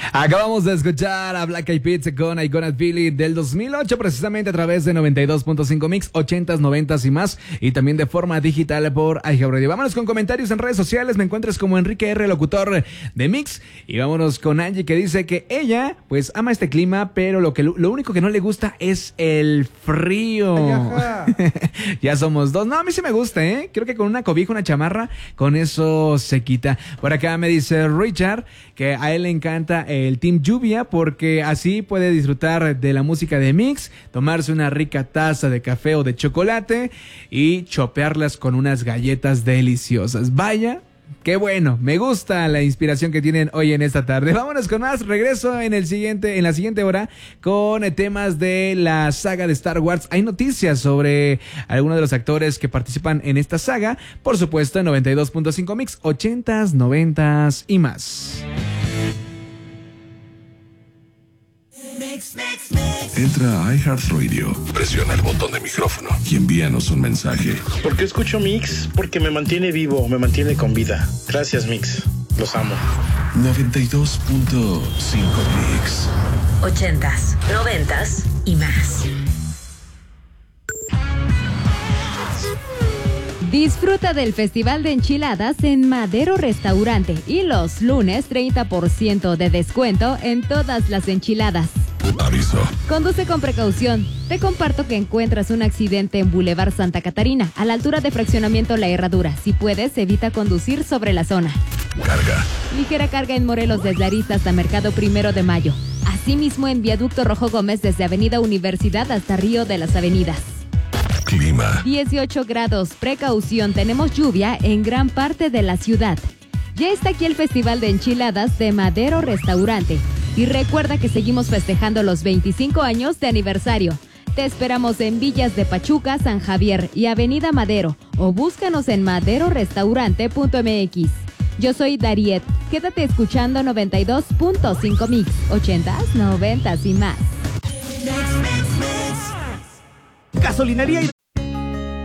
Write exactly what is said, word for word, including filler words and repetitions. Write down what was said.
Acabamos de escuchar a Black Eyed Peas con I Gonna Feel It del dos mil ocho, precisamente a través de noventa y dos punto cinco Mix, ochentas, noventas y más, y también de forma digital por iHeartRadio. Vámonos con comentarios en redes sociales. Me encuentras como Enrique R, locutor de Mix, y vámonos con Angie, que dice que ella pues ama este clima, pero lo que lo único que no le gusta es el frío. Ya somos dos. No, a mí sí me gusta, ¿eh? Creo que con una cobija, una chamarra, con eso se quita. Por acá me dice Richard que a él le encanta el Team Lluvia porque así puede disfrutar de la música de Mix, tomarse una rica taza de café o de chocolate y chopearlas con unas galletas deliciosas. Vaya, qué bueno, me gusta la inspiración que tienen hoy en esta tarde. Vámonos con más, regreso en el siguiente, en la siguiente hora con temas de la saga de Star Wars. Hay noticias sobre algunos de los actores que participan en esta saga, por supuesto en noventa y dos punto cinco Mix, ochentas, noventas y más. Entra a iHeartRadio, presiona el botón de micrófono y envíanos un mensaje. ¿Por qué escucho Mix? Porque me mantiene vivo, me mantiene con vida. Gracias, Mix. Los amo. noventa y dos punto cinco Mix. Ochentas, noventas y más. Disfruta del Festival de Enchiladas en Madero Restaurante y los lunes treinta por ciento de descuento en todas las enchiladas. Aviso. Conduce con precaución. Te comparto que encuentras un accidente en Boulevard Santa Catarina, a la altura de Fraccionamiento La Herradura. Si puedes, evita conducir sobre la zona. Carga. Ligera carga en Morelos desde Arista hasta Mercado Primero de Mayo. Asimismo en Viaducto Rojo Gómez desde Avenida Universidad hasta Río de las Avenidas. Clima. dieciocho grados, precaución, tenemos lluvia en gran parte de la ciudad. Ya está aquí el Festival de Enchiladas de Madero Restaurante. Y recuerda que seguimos festejando los veinticinco años de aniversario. Te esperamos en Villas de Pachuca, San Javier y Avenida Madero. O búscanos en madero restaurante punto m x. Yo soy Dariet. Quédate escuchando noventa y dos punto cinco Mix, ochentas, noventas y más. Gasolinería y